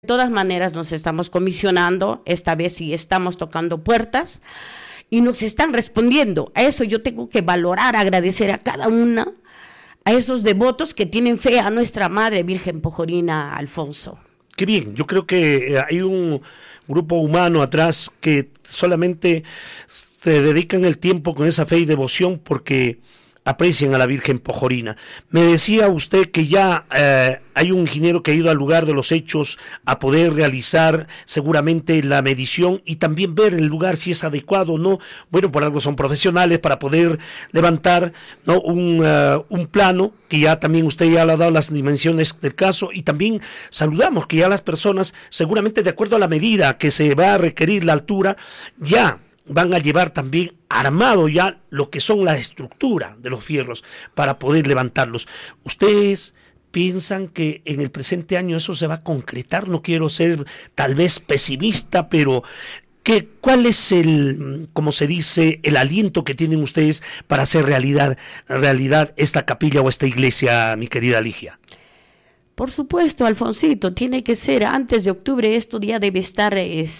De todas maneras nos estamos comisionando, esta vez sí estamos tocando puertas y nos están respondiendo. A eso yo tengo que valorar, agradecer a cada una, a esos devotos que tienen fe a nuestra Madre Virgen Pojorina, Alfonso. Qué bien, yo creo que hay un grupo humano atrás que solamente se dedican el tiempo con esa fe y devoción porque aprecian a la Virgen Pojorina. Me decía usted que ya hay un ingeniero que ha ido al lugar de los hechos a poder realizar seguramente la medición y también ver el lugar si es adecuado o no. Bueno, por algo son profesionales para poder levantar, ¿no?, un plano que ya también usted ya le ha dado las dimensiones del caso, y también saludamos que ya las personas, seguramente de acuerdo a la medida que se va a requerir la altura, ya van a llevar también armado ya lo que son la estructura de los fierros para poder levantarlos. ¿Ustedes piensan que en el presente año eso se va a concretar? No quiero ser tal vez pesimista, pero ¿cuál es como se dice, el aliento que tienen ustedes para hacer realidad esta capilla o esta iglesia, mi querida Ligia? Por supuesto, Alfonsito, tiene que ser antes de octubre, esto ya debe estar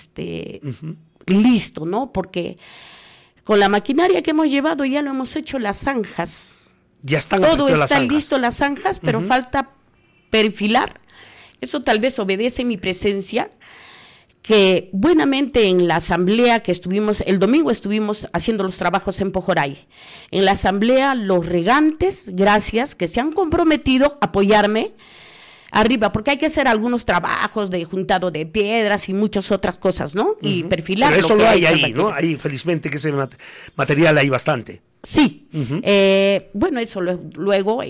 listo, ¿no? Porque con la maquinaria que hemos llevado ya lo hemos hecho las zanjas. Ya están todo está listo, las zanjas, pero falta perfilar. Eso tal vez obedece mi presencia, que buenamente en la asamblea que estuvimos, el domingo estuvimos haciendo los trabajos en Pojoray. En la asamblea los regantes, gracias, que se han comprometido a apoyarme arriba, porque hay que hacer algunos trabajos de juntado de piedras y muchas otras cosas, ¿no? Y perfilar. Pero eso lo hay ahí, ¿no? Ahí, felizmente, que ese material hay bastante. Sí. Bueno, eso luego,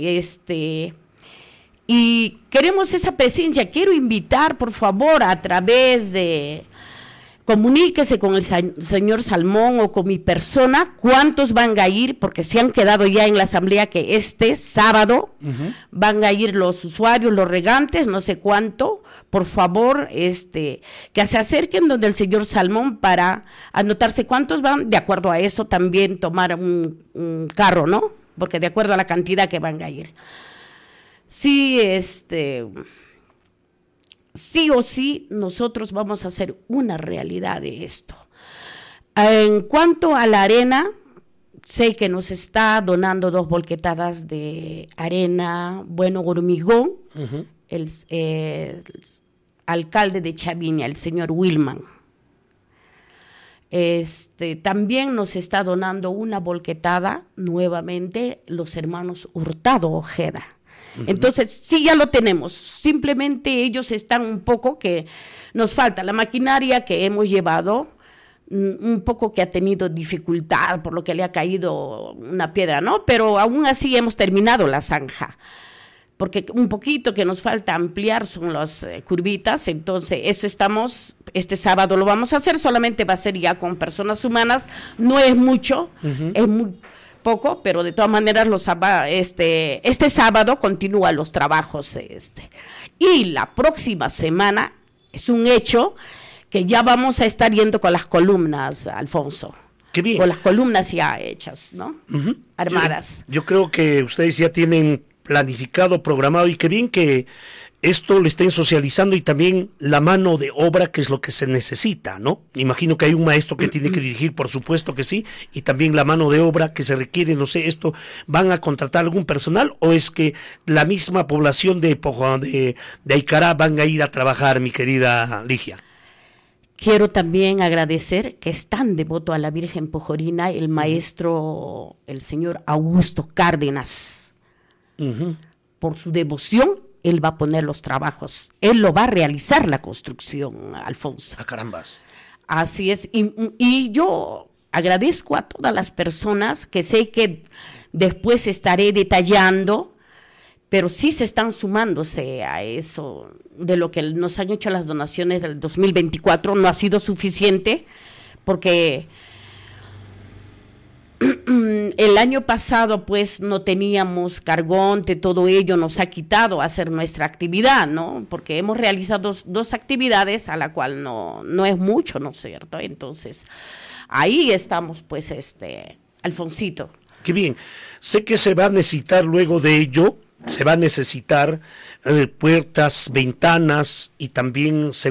y queremos esa presencia. Quiero invitar, por favor, a través de... Comuníquese con el señor Salmón o con mi persona, cuántos van a ir, porque se han quedado ya en la asamblea que este sábado van a ir los usuarios, los regantes, no sé cuánto, por favor, que se acerquen donde el señor Salmón para anotarse cuántos van, de acuerdo a eso también tomar un carro, ¿no? Porque de acuerdo a la cantidad que van a ir. Sí, sí o sí, nosotros vamos a hacer una realidad de esto. En cuanto a la arena, sé que nos está donando 2 volquetadas de arena, bueno, hormigón, el alcalde de Chaviña, el señor Wilman. También nos está donando una volquetada nuevamente los hermanos Hurtado Ojeda. Entonces, sí, ya lo tenemos, simplemente ellos están un poco que nos falta la maquinaria que hemos llevado, un poco que ha tenido dificultad por lo que le ha caído una piedra, ¿no? Pero aún así hemos terminado la zanja, porque un poquito que nos falta ampliar son las curvitas, entonces eso estamos, este sábado lo vamos a hacer, solamente va a ser ya con personas humanas, no es mucho, es muy poco, pero de todas maneras este sábado continúan los trabajos y la próxima semana es un hecho que ya vamos a estar yendo con las columnas, Alfonso. Qué bien. Con las columnas ya hechas, ¿no? Armadas. Yo creo que ustedes ya tienen planificado, programado, y qué bien que esto lo estén socializando, y también la mano de obra, que es lo que se necesita, ¿no? Imagino que hay un maestro que tiene que dirigir, por supuesto que sí, y también la mano de obra que se requiere, no sé, ¿van a contratar algún personal o es que la misma población de Aicará van a ir a trabajar, mi querida Ligia? Quiero también agradecer que es tan devoto a la Virgen Pojorina el maestro, el señor Augusto Cárdenas, por su devoción. Él va a poner los trabajos, él lo va a realizar la construcción, Alfonso. ¡Ah, carambas! Así es, y yo agradezco a todas las personas que sé que después estaré detallando, pero sí se están sumándose a eso, de lo que nos han hecho las donaciones del 2024, no ha sido suficiente, porque el año pasado pues no teníamos Cargonte, todo ello nos ha quitado hacer nuestra actividad, ¿no? Porque hemos realizado dos actividades a la cual no es mucho, ¿no es cierto? Entonces, ahí estamos pues Alfonsito. Qué bien. Sé que se va a necesitar luego de ello se va a necesitar puertas, ventanas y también